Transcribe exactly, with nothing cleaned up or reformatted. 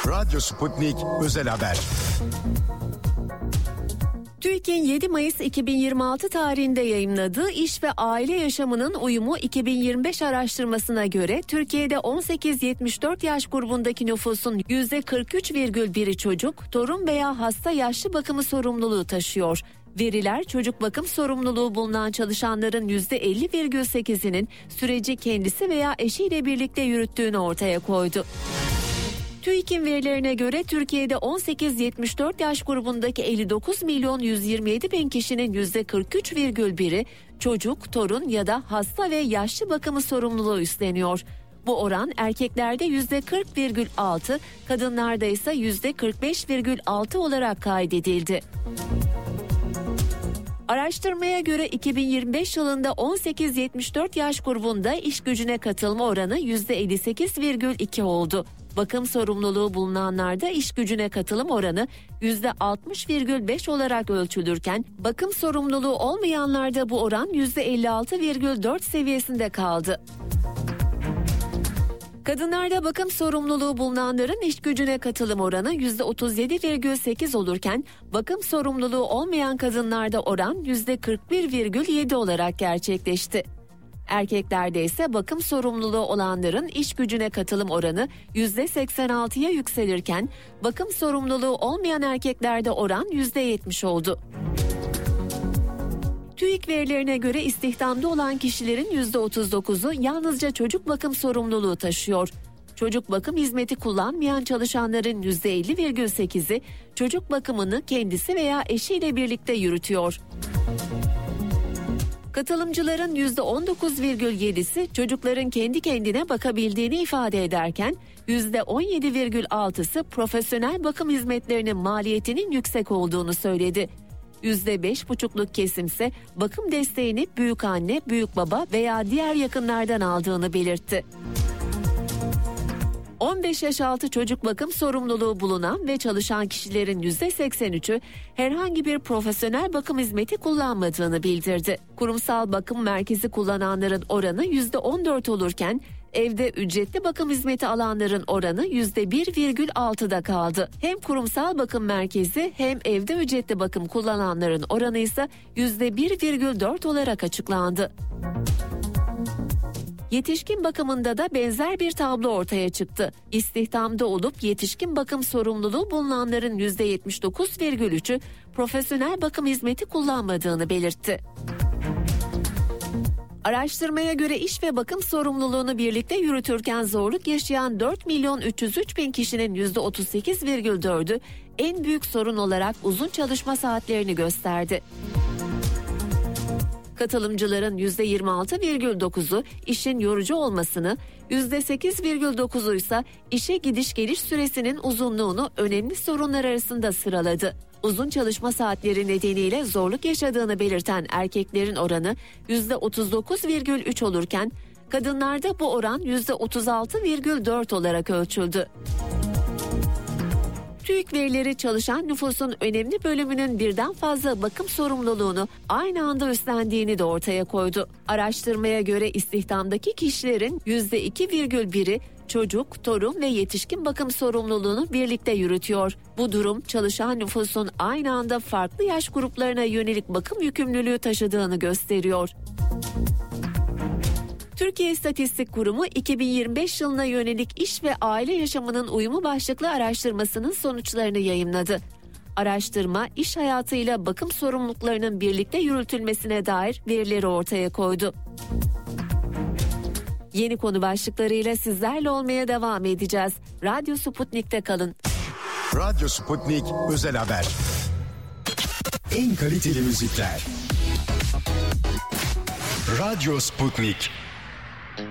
Radyo Sputnik Özel Haber. TÜİK'in yedi Mayıs iki bin yirmi altı tarihinde yayımladığı İş ve Aile Yaşamının Uyumu iki bin yirmi beş araştırmasına göre Türkiye'de on sekiz yetmiş dört yaş grubundaki nüfusun yüzde kırk üç virgül biri çocuk, torun veya hasta yaşlı bakımı sorumluluğu taşıyor. Veriler çocuk bakım sorumluluğu bulunan çalışanların yüzde elli virgül sekizinin süreci kendisi veya eşiyle birlikte yürüttüğünü ortaya koydu. TÜİK'in verilerine göre Türkiye'de on sekiz yetmiş dört yaş grubundaki elli dokuz milyon yüz yirmi yedi bin kişinin yüzde kırk üç virgül biri çocuk, torun ya da hasta ve yaşlı bakımı sorumluluğu üstleniyor. Bu oran erkeklerde yüzde kırk virgül altı, kadınlarda ise yüzde kırk beş virgül altı olarak kaydedildi. Araştırmaya göre iki bin yirmi beş yılında on sekiz yetmiş dört yaş grubunda iş gücüne katılma oranı yüzde elli sekiz virgül iki oldu. Bakım sorumluluğu bulunanlarda iş gücüne katılım oranı yüzde altmış virgül beş olarak ölçülürken bakım sorumluluğu olmayanlarda bu oran yüzde elli altı virgül dört seviyesinde kaldı. Kadınlarda bakım sorumluluğu bulunanların iş gücüne katılım oranı yüzde otuz yedi virgül sekiz olurken bakım sorumluluğu olmayan kadınlarda oran yüzde kırk bir virgül yedi olarak gerçekleşti. Erkeklerde ise bakım sorumluluğu olanların iş gücüne katılım oranı yüzde seksen altıya yükselirken bakım sorumluluğu olmayan erkeklerde oran yüzde yetmiş oldu. TÜİK verilerine göre istihdamda olan kişilerin yüzde otuz dokuzu yalnızca çocuk bakım sorumluluğu taşıyor. Çocuk bakım hizmeti kullanmayan çalışanların yüzde elli virgül sekizi çocuk bakımını kendisi veya eşiyle birlikte yürütüyor. Katılımcıların yüzde on dokuz virgül yedisi çocukların kendi kendine bakabildiğini ifade ederken yüzde on yedi virgül altısı profesyonel bakım hizmetlerinin maliyetinin yüksek olduğunu söyledi. yüzde beş buçukluk kesimse bakım desteğini büyükanne, büyükbaba veya diğer yakınlardan aldığını belirtti. on beş yaş altı çocuk bakım sorumluluğu bulunan ve çalışan kişilerin yüzde seksen üçü herhangi bir profesyonel bakım hizmeti kullanmadığını bildirdi. Kurumsal bakım merkezi kullananların oranı yüzde on dört olurken evde ücretli bakım hizmeti alanların oranı yüzde bir virgül altıda kaldı. Hem kurumsal bakım merkezi hem evde ücretli bakım kullananların oranı ise yüzde bir virgül dört olarak açıklandı. Yetişkin bakımında da benzer bir tablo ortaya çıktı. İstihdamda olup yetişkin bakım sorumluluğu bulunanların yüzde yetmiş dokuz virgül üçü profesyonel bakım hizmeti kullanmadığını belirtti. Araştırmaya göre iş ve bakım sorumluluğunu birlikte yürütürken zorluk yaşayan dört milyon üç yüz üç bin kişinin yüzde otuz sekiz virgül dördü en büyük sorun olarak uzun çalışma saatlerini gösterdi. Katılımcıların yüzde yirmi altı virgül dokuzu işin yorucu olmasını, yüzde sekiz virgül dokuzu ise işe gidiş geliş süresinin uzunluğunu önemli sorunlar arasında sıraladı. Uzun çalışma saatleri nedeniyle zorluk yaşadığını belirten erkeklerin oranı yüzde otuz dokuz virgül üç olurken kadınlarda bu oran yüzde otuz altı virgül dört olarak ölçüldü. TÜİK verileri çalışan nüfusun önemli bölümünün birden fazla bakım sorumluluğunu aynı anda üstlendiğini de ortaya koydu. Araştırmaya göre istihdamdaki kişilerin yüzde iki virgül biri çocuk, torun ve yetişkin bakım sorumluluğunu birlikte yürütüyor. Bu durum çalışan nüfusun aynı anda farklı yaş gruplarına yönelik bakım yükümlülüğü taşıdığını gösteriyor. Türkiye İstatistik Kurumu iki bin yirmi beş yılına yönelik iş ve aile yaşamının uyumu başlıklı araştırmasının sonuçlarını yayımladı. Araştırma, iş hayatıyla bakım sorumluluklarının birlikte yürütülmesine dair verileri ortaya koydu. Yeni konu başlıklarıyla sizlerle olmaya devam edeceğiz. Radyo Sputnik'te kalın. Radyo Sputnik Özel Haber. En kaliteli müzikler. Radyo Sputnik.